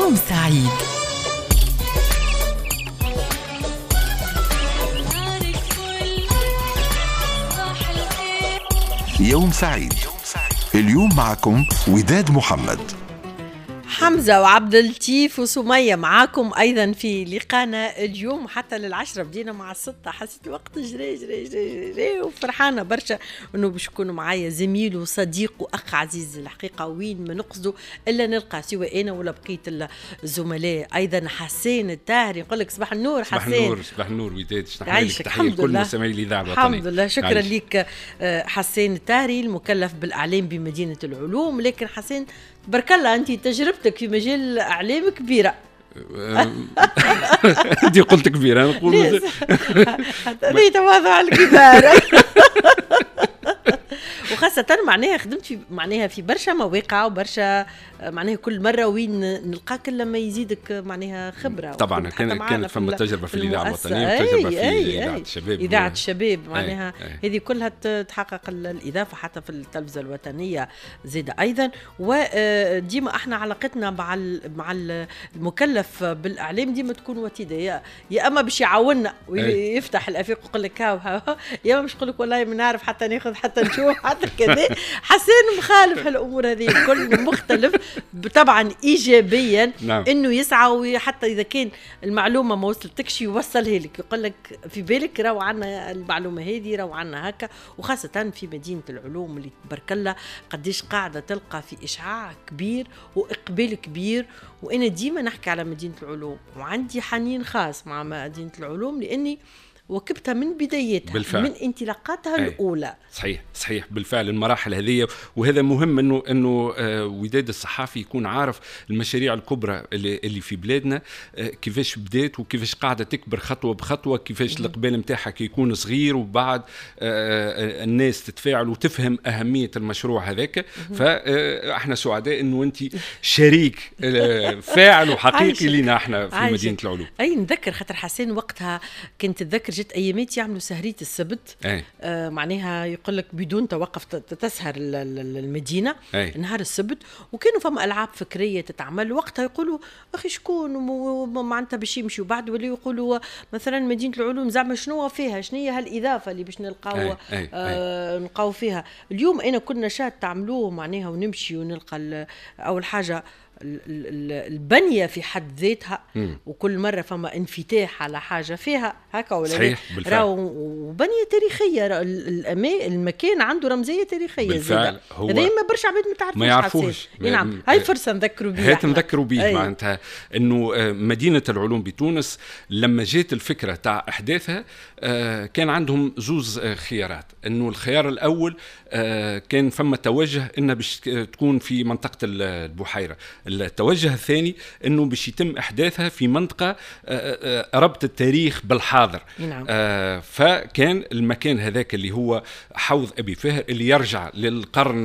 يوم سعيد. يوم سعيد. اليوم معكم وداد محمد، حمزة وعبد اللطيف وسمية معاكم أيضا في لقانا اليوم حتى للعشرة. بدينا مع 6، حسيت الوقت جري وفرحانة برشا أنه باش يكونوا معايا زميل وصديق وأخ عزيز. الحقيقة وين ما نقصدوا إلا نلقى سواء أنا ولا بقية الزملاء. أيضا حسين التاهري يقول لك صباح النور حسين. صباح النور وداد، يعيشك. الحمد لله، مستمعي الإذاعة الوطنية. الحمد لله، شكرا لك حسين التاهري المكلف بالإعلام بمدينة العلوم. لكن حسين برك الله أنت تجربتك في مجال الإعلام كبيرة. دي قلت كبيرة نقول حتى تواضع الكبار. وخاصة معناها خدمت في معناها في برشا مواقع وبرشا معناها كل مرة وين نلقاك لما يزيدك معناها خبرة. طبعا كانت فما تجربة في الإذاعة الوطنية وتجربة في إذاعة الشباب. إذاعة الشباب معناها هذه كلها تحقق الإضافة حتى في التلفزة الوطنية زيادة أيضا. وديما احنا علاقتنا مع المكلف بالإعلام ديما تكون وتيدة، يا أما باش يعاوننا ويفتح الأفاق ويقول لك هاو، يا أما باش يقول لك والله ما نعرف حتى ناخذ حتى نشوف حتى كذا. حسين مخالف هالأمور هذه كل مختلف طبعا إيجابيا. نعم. إنه يسعى حتى إذا كان المعلومة ما وصلتكش يوصلها لك، يقول لك في بالك راو عنا المعلومة هذه، راو عنا هكا. وخاصة في مدينة العلوم اللي تبارك الله قديش قاعدة تلقى في إشعاع كبير وإقبال كبير. وأنا ديما نحكي على مدينة العلوم وعندي حنين خاص مع مدينة العلوم لأني وكبتها من بدايتها بالفعل. من انطلاقاتها الأولى. صحيح بالفعل المراحل هذه. وهذا مهم انه وداد الصحافي يكون عارف المشاريع الكبرى اللي في بلادنا كيفاش بدات وكيفاش قاعده تكبر خطوه بخطوه، كيفاش القبال نتاعها كيكون صغير وبعد الناس تتفاعل وتفهم اهميه المشروع هذاك. فاحنا سعداء انه انت شريك فاعل وحقيقي لنا احنا في مدينه العلوم. اي نذكر خاطر حسين وقتها كنت تذكر جت ايامات يعملوا سهريه السبت. معناها يقول لك بدون توقف تسهر المدينه نهار السبت، وكانوا فما العاب فكريه تتعمل. وقتها يقولوا اخي شكون معناتها باش يمشي، وبعد ولا يقولوا مثلا مدينه العلوم زعما شنو فيها، شنو هي هالاضافه اللي باش نلقاو نلقاو فيها. اليوم انا كل نشاط تعملوه معناها ونمشي ونلقى اول حاجه البنية في حد ذاتها. وكل مرة فما انفتاح على حاجة فيها هكا ولا صحيح بالفعل. وبنية تاريخية، المكان عنده رمزية تاريخية بالفعل. هذا ما برشا عباد ما يعرفوش. نعم، هاي فرصة نذكروا بها. نذكروا بيه معناتها انه مدينة العلوم بتونس لما جات الفكرة تاع احداثها كان عندهم زوز خيارات. انه الخيار الاول كان فما توجه انه باش تكون في منطقة البحيرة. التوجه الثاني انه باش يتم احداثها في منطقه ربط التاريخ بالحاضر. نعم. فكان المكان هذاك اللي هو حوض ابي فهر اللي يرجع للقرن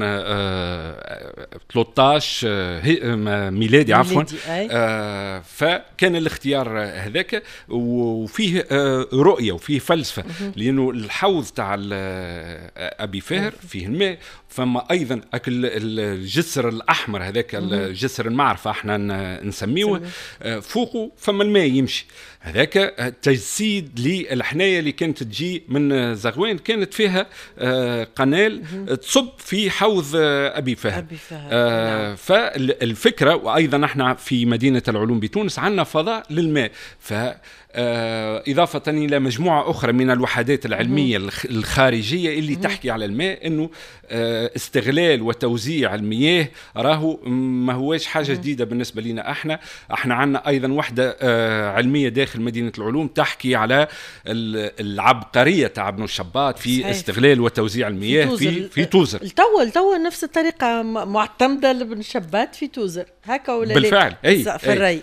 13 ميلادي عفوا. فكان الاختيار هذاك وفيه رؤيه وفيه فلسفه. لانه الحوض تاع ابي فهر فيه الماء، فما ايضا الجسر الاحمر هذاك الجسر المعرفة احنا نسميه فوقه فما الماء يمشي. هذاك تجسيد للحناية اللي كانت تجي من زغوان، كانت فيها قنال تصب في حوض أبي فهر. نعم. فالفكرة وأيضا احنا في مدينة العلوم بتونس عندنا فضاء للماء. إضافة إلى مجموعة أخرى من الوحدات العلمية الخارجية اللي تحكي على الماء، إنه استغلال وتوزيع المياه راهو ما هواش حاجة جديدة بالنسبة لنا. احنا عندنا أيضا وحدة علمية داخل مدينة العلوم تحكي على العبقرية تاع ابن الشباط في صحيح. استغلال وتوزيع المياه في توزر. التو نفس الطريقة معتمدة لابن الشباط في توزر هكا ولا بالفعل. في الري.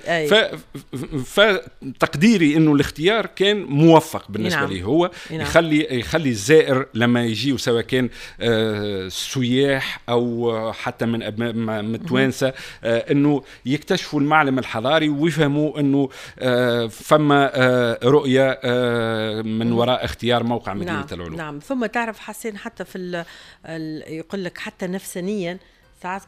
فتقديري انه الاختيار كان موفق بالنسبه لي. هو يخلي الزائر لما يجي سواء كان سياح او حتى من التوانسه انه يكتشفوا المعلم الحضاري ويفهموا انه فما رؤيه من وراء اختيار موقع مدينه العلوم. نعم. ثم تعرف حسين حتى في يقول لك حتى نفسانيا ساعات